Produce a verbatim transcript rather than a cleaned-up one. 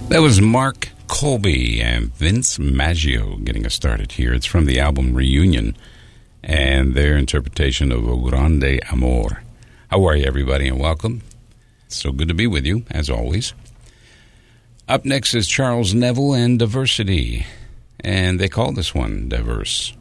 That was Mark Colby and Vince Maggio getting us started here. It's from the album Reunion and their interpretation of O Grande Amor. How are you, everybody, and welcome. It's so good to be with you, as always. Up next is Charles Neville and Diversity, and they call this one Diverse.